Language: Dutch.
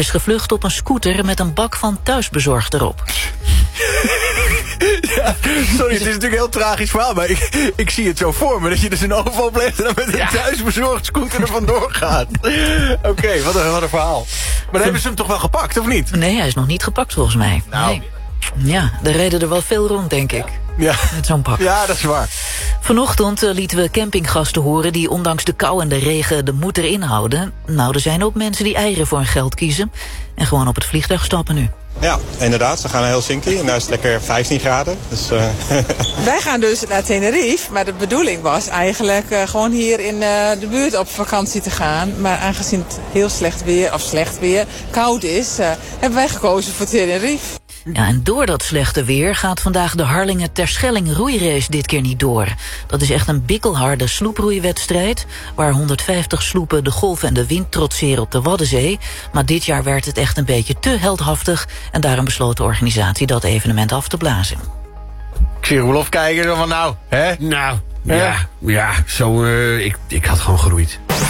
Hij is gevlucht op een scooter met een bak van thuisbezorgd erop. Ja, sorry, het is natuurlijk een heel tragisch verhaal, maar ik zie het zo voor me, dat je dus een overval pleegt en dan met een thuisbezorgd scooter er vandoor gaat. Oké, wat een verhaal. Maar dan hebben ze hem toch wel gepakt, of niet? Nee, hij is nog niet gepakt volgens mij. Nou. Nee. Ja, er reden er wel veel rond, denk ik. Ja. Met zo'n pak. Ja, dat is waar. Vanochtend lieten we campinggasten horen die ondanks de kou en de regen de moed erin houden. Nou, er zijn ook mensen die eieren voor hun geld kiezen en gewoon op het vliegtuig stappen nu. Ja, inderdaad. We gaan naar Helsinki en daar is het lekker 15 graden. Dus, Wij gaan dus naar Tenerife, maar de bedoeling was eigenlijk gewoon hier in de buurt op vakantie te gaan. Maar aangezien het heel slecht weer, koud is, hebben wij gekozen voor Tenerife. Ja, en door dat slechte weer gaat vandaag de Harlingen-Terschelling roeirace dit keer niet door. Dat is echt een bikkelharde sloeproeiwedstrijd, waar 150 sloepen de golf en de wind trotseren op de Waddenzee. Maar dit jaar werd het echt een beetje te heldhaftig en daarom besloot de organisatie dat evenement af te blazen. Ik zie Roelof kijken, zo van nou, hè? Nou, ja, zo, ik had gewoon geroeid.